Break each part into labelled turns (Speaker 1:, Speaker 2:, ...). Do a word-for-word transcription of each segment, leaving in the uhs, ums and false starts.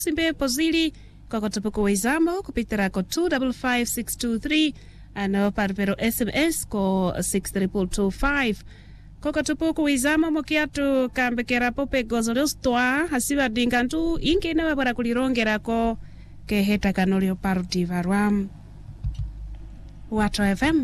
Speaker 1: Simbe pozili kwa kotopuko wezamo kupitira ko two five five six two three ano parpero S M S ko six triple two five ko kotopuko wezamo mokiatu kambekera pope gozolos toa hasiba dingantu inke na para kulirongera ko ke heta kanolio party varwam Wato F M.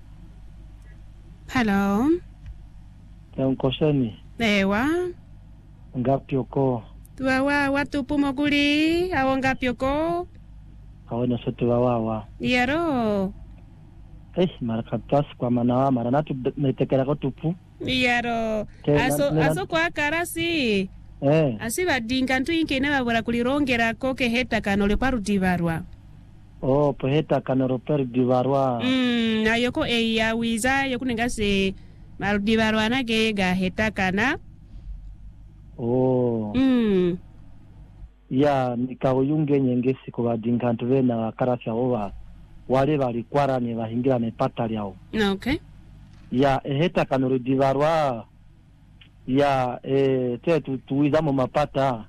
Speaker 1: Hello.
Speaker 2: Yankoseni.
Speaker 1: Ewa.
Speaker 2: Ngapioko.
Speaker 1: Tuwawa watu pumoguli awonga pyoko.
Speaker 2: Awona sote wawawa.
Speaker 1: Yaro.
Speaker 2: Eh, marakatas kwa manawa maranatu netekera ko tupu.
Speaker 1: Yaro.
Speaker 2: Ke,
Speaker 1: Aso
Speaker 2: na, na,
Speaker 1: aso kwa karasi.
Speaker 2: Eh.
Speaker 1: Asiba dingantu inke na babura kulirongera ko ke heta kanole paruti varwa.
Speaker 2: Oh, poheta kanoro per divarwa.
Speaker 1: Mm, ayoko e ya wiza yokuninga se marudi varwa na ge ga heta kana.
Speaker 2: Oh.
Speaker 1: Mm.
Speaker 2: Ya nikawuyunge nyengesi ko badingantu bena bakarafya oba wale bali kwarane bahingira ne patali yao.
Speaker 1: Okay.
Speaker 2: Ya eheta kanoro divarwa. Ya eh te tu tuiza mu mapata.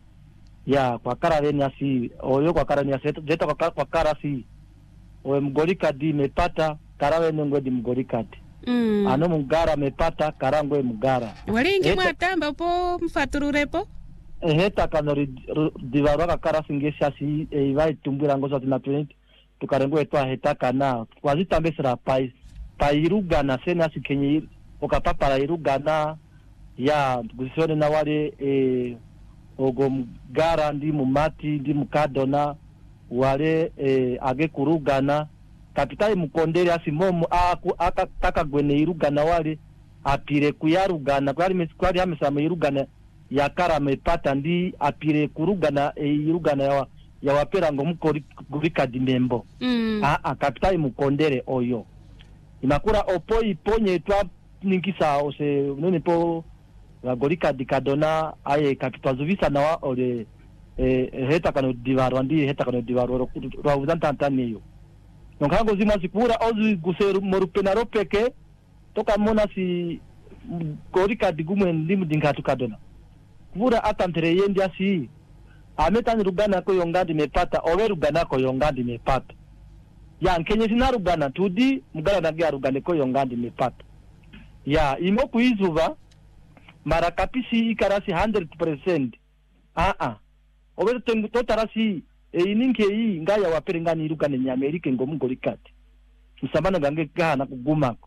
Speaker 2: Ya kwa kara reni asi oyo kwa kara ni asi jeta kwa, kwa kara si oe mgorika di mepata karawe nengwe di mgorika di
Speaker 1: Mm.
Speaker 2: ano mgara mepata karangwe mgara
Speaker 1: Wali ingi mwatamba po mfatururepo?
Speaker 2: Eheta kanori divarwa kwa kara singesi asi e, iwai tumbira ngoso atina tueniti tukarengwe etua heta kana kwa zita mbesera pai pairugana sena asi kenye okapapa irugana ya gusone na wale e, ogo mgara ndi mumati ndi mukadona wale e, age kurugana kapitali mukondere asimomo aku akataka gwene irugana wale apire kuyarugana kwali mesikwali amesama irugana yakara mepata ndi apire kurugana e, irugana ya, ya wapera ngo mukori gurika dimembo
Speaker 1: Mm.
Speaker 2: a a kapitali mukondere oyo inakura opo iponye twa ninkisa ose none po Gorika dikadona aye kapitazuvisa nawa ole eh, heta kano divarwa ndi heta kano divarwa ro uzanta antaniyo nonkango zima sikura ozu guseru morupena ropeke toka mona si Gorika digume ndi mudingatu kadona kura atantere yendi asi ameta nirugana ko yongandi mepata owe rugana ko yongandi mepata ya nkenye sina rugana tudi mugala nagia rugane ko yongandi mepata ya imo kuizuva mara kapisi ikarasi one hundred percent ah ah obeto tengu totarasi e ininke yi ngaya wapere ngani irugane nyamerike ngo mungorikati musambana gange gana kugumako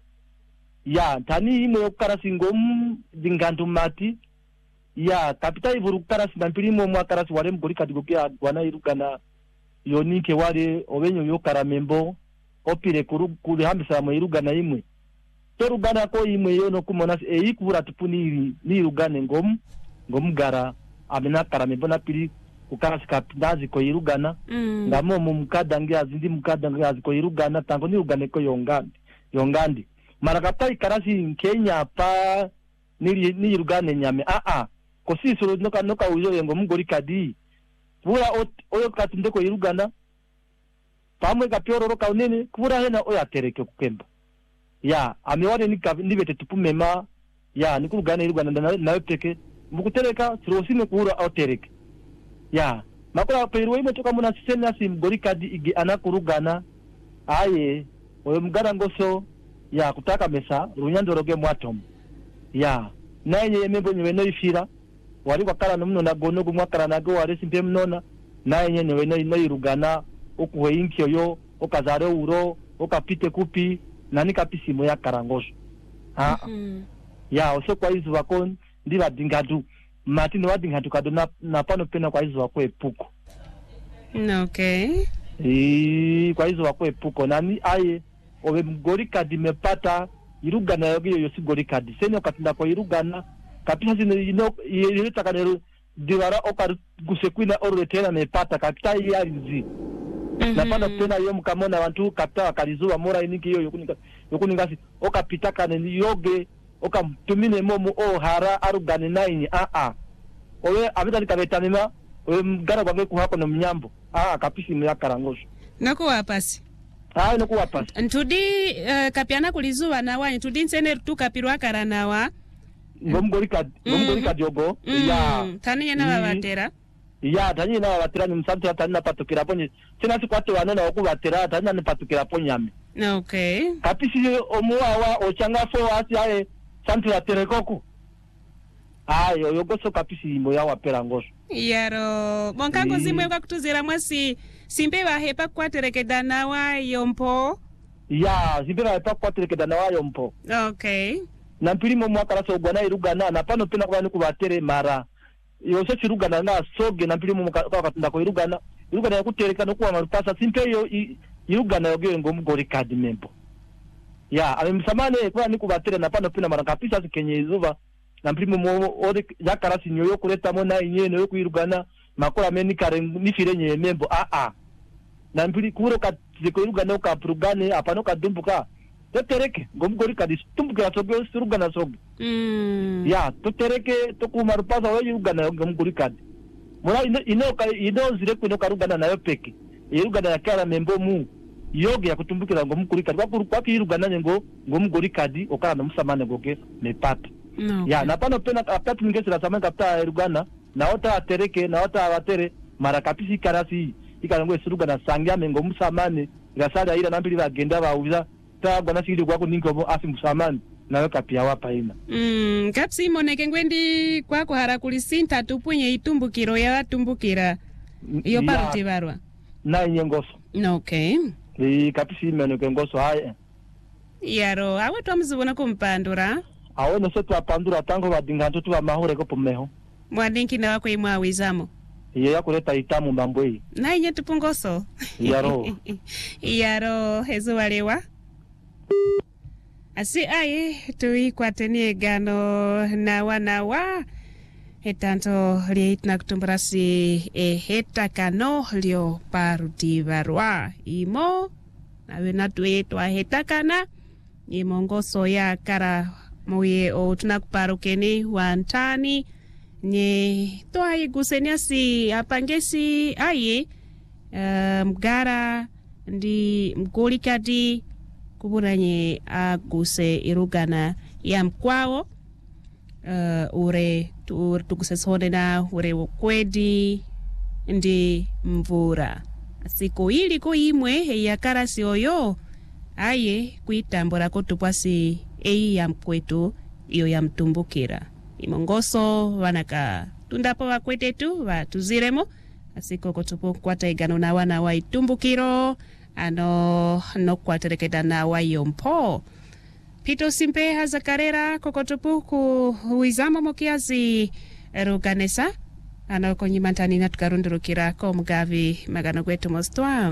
Speaker 2: ya tani imo yokarasi ngo dingandu mati ya kapita ivuru karasi nampiri mo mwa karasi wale mungorikati gokia gwana irugana yoninke wale obenyo yokara membo opire kuru kuri hambisa mo irugana imwe torugana ko imwe yono kumona e ikura tupuni ni rugane ngom ngomgara amena karame bona piri ukarasi kapindazi ko irugana
Speaker 1: Mm.
Speaker 2: ngamo mu mukada ngi azindi mukada ngi aziko irugana tango ni rugane ko yongandi yongandi marakapai karasi Kenya pa ni ni rugane nyame a a ko sisoro noka noka uyo yengo mugori kadi pura oyo katinde ko irugana pamwe kapioro roka unene pura hena oya tereke kukemba ya amewale nika nibete tupumema ya nikurugana irugana na nawe peke mukutereka sirosime kuura autereke ya makora peruwe imetoka muna sisena si mgorika di igi anakurugana aye oyo mgara ngoso ya kutaka mesa runyandoroge mwatom ya naye yemembo nyewe no ifira wali kwa kala nomno na gonogo mwakara nago wale simpe mnona naye nyewe no no irugana okuwe inkyo yo okazare uro okapite kupi nani kapisimo ya karangosho ha
Speaker 1: Mm.
Speaker 2: ya oso kwa hizo wako ndiba dingadu mati no wadingadu kadona na pano pena kwa hizo wako epuko
Speaker 1: Okay.
Speaker 2: eh kwa hizo wako epuko nani aye obe mgorika dimepata irugana yogiyo yosi gorika di senyo katinda kwa irugana kapisa zino ino yeleta kanero diwara okar gusekwina oretena mepata kapita yalizi na pano pena yo mkamona wantu kapita wakalizuwa mora iniki yo yokuninga yokuningasi okapita kaneni yoge okamtumine momu o hara arugane naini a a owe abita likabetanima owe mgara gwange kuhako no mnyambo a a kapisi mya karangosho
Speaker 1: Nako wapasi.
Speaker 2: a no kuwapasi
Speaker 1: Ntudi uh, kapiana kulizuwa na wani tudi nsene tu kapirwa karanawa
Speaker 2: ngomgorika ngomgorika diogo
Speaker 1: Mm.
Speaker 2: ya
Speaker 1: Kani yana
Speaker 2: Mm.
Speaker 1: wabatera
Speaker 2: ya tanyi na watirani msantu hata nina patukira ponye sina sikwate wanona wakubatira tanya ni patukira ponyame.
Speaker 1: Okay.
Speaker 2: Kapisi omuwa wa ochangafo wasi ae santu ya terekoku. Ayo yogoso kapisi moya wapera ngoso.
Speaker 1: Yaro monkango e... zimwe kwa kutuzira mwasi simpe bahepa kwaterekeda nawa yompo.
Speaker 2: Ya simpe bahepa kwaterekeda nawa yompo.
Speaker 1: Okay.
Speaker 2: Na mpirimo mwaka la sogwana irugana na pano pina kwa niku batere mara. Yose chirugana na soge na mpirimo mwaka katunda ko irugana. Irugana yakutereka no kuwa marupasa simpe yo irugana yoge ngo mugori card mempo. Ya amemsamane kwa niku batere na pano pina mara kapisa sikenye izuva. Na mpirimo mo ode yakarasi nyoyo kuleta mona inyene yo kuirugana makora meni kare nifire nye membo a a. Na mpiri kuro ka zikoirugana ka prugane apano ka dumbuka. Totereke ngomugori kadi tumbuka sogo surugana sogo.
Speaker 1: Mm.
Speaker 2: Ya totereke tokumarupasa we yugana ngomugori kadi. Mora ino ino ka ino zire kuno karugana nayo peke. Yugana yakara membo mu yoge ya kutumbukira ngomugori kadi kwa kwa kirugana ngo ngomugori kadi okara na musamane goge mepata.
Speaker 1: No, okay.
Speaker 2: Ya napano pena kapata ngesi la samanga kapta yugana na ota atereke na ota awatere mara kapisi karasi ikango surugana sangya mengo musamane gasala ila nambili bagenda bauza ta gwana sili kwa kuninko bo afi musamani nayo kapia wapa ina.
Speaker 1: Mm, kapsi moneke ngwendi kwa kuhara kulisinta tupunye itumbukiro ya tumbukira iyo paruti barwa
Speaker 2: na inyengoso.
Speaker 1: Okay.
Speaker 2: E kapisi meneke ngoso haya.
Speaker 1: Yaro awe twamzubona kumpandura.
Speaker 2: Awe no setu apandura tango badinga ntutu ba mahore ko pomeho.
Speaker 1: Mwadinki na wako imwa wizamo.
Speaker 2: Iye ya kuleta itamu mbambwe.
Speaker 1: Na inye tupungoso.
Speaker 2: Yaro.
Speaker 1: Yaro hezu walewa. Asi aye tuikwatenie gano na wanawa etanto liitna kutumbrasi e heta kano lio paruti barwa imo nawe natuetwa heta kana imo ngoso ya kara moye o tunakuparukeni wantani nye toa igusenia si apangesi aye uh, mgara ndi mgolikadi kuburanye aguse irugana ya mkwao uh, ure tu, tukusesone na ure ukwedi ndi mvura siku ili ko imwe ya karasi oyo aye kuitambura ko tupasi ei ya mkwetu iyo ya mtumbukira imongoso wanaka tundapo wakwete tu watuziremo asiko kotupo kwata igano na wana wa itumbukiro ano no kwaterekeda na wayompo pito simpe haza karera kokotupu ku wizama mokiazi ruganesa ano konyimantani na tukarundurukira ko mgavi magano kwetu mostwa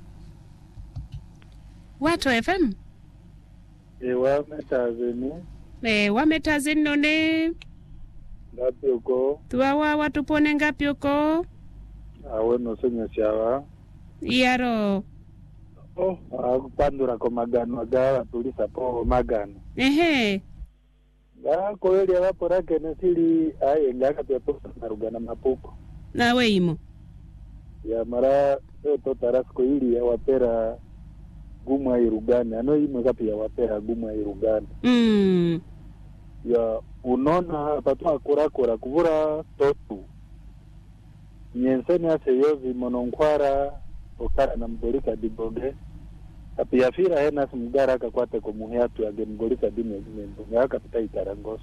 Speaker 1: Wato F M
Speaker 3: e wa metazeni
Speaker 1: e wa metazeni none
Speaker 3: ngapi uko
Speaker 1: tuwa watu pone ngapi uko
Speaker 3: awe no senya chawa
Speaker 1: yaro
Speaker 3: oh akupandura ko magano aga tulisa po magano
Speaker 1: ehe
Speaker 3: ga koeli abapora kene sili aye ngaka pepo narugana mapuko
Speaker 1: nawe imo
Speaker 3: ya mara to tarasko ili ya wapera gumu ya irugana ano imo kapi ya wapera gumu ya irugana
Speaker 1: mm
Speaker 3: ya unona patu akura kura kuvura totu nyenseni aseyozi mononkwara okara na mgolika diboge kapi ya fira hena smugara kakwate kumuhiatu ya mgolika dini ya zimendo nga kapita itarangoso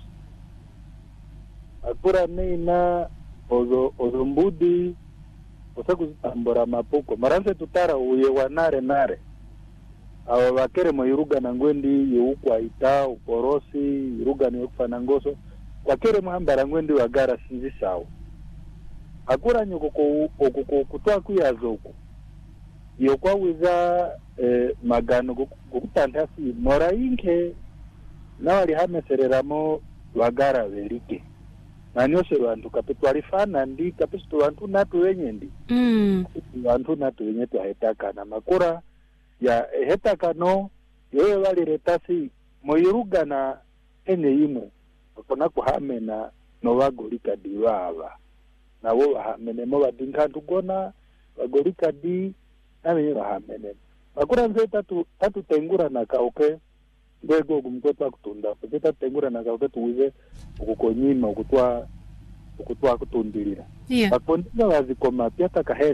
Speaker 3: akura neina ozo, ozo mbudi osaku zitambora mapuko maranse tutara uye wanare nare awa wakere mo iruga na ngwendi yeukwa ita uporosi iruga ni ukufana ngoso wakere muhambara ngwendi wagara sinzi sawa akura nyoko okuko kutoa kuyazoku yokwa wiza eh, magano kukutantasi mora inke na wali hamesereramo wagara welike na nyose wantu kapitu walifana ndi kapitu wantu natu wenye ndi
Speaker 1: mm
Speaker 3: wantu natu wenye tuhaitaka na makura ya heta kano yewe wali retasi moyiruga na ene imwe kona kuhamena no wagolika diwava na wo hamene mo badinkantu gona wagolika di na wenye hamene makura nze tatu tatu tengura na kauke ndego gumkota kutunda pete tengura na kauke tuwize ukukonyima ukutwa okutwa kutundirira
Speaker 1: Yeah.
Speaker 3: bakondera bazikoma pia takahere